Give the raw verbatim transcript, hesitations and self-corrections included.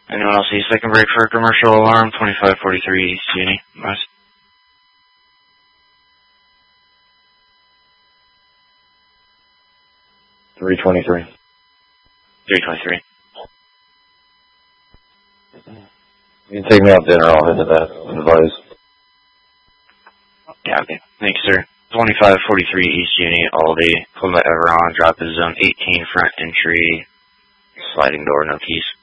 Anyone else see second break for a commercial alarm, twenty-five forty-three East Uni, West? three twenty-three. three twenty-three. You can take me out to dinner, I'll head to that advice. Yeah, okay. Thanks, sir. twenty-five forty-three East Uni, Aldi, Plymouth Everon, drop is zone eighteen, front entry, sliding door, no keys.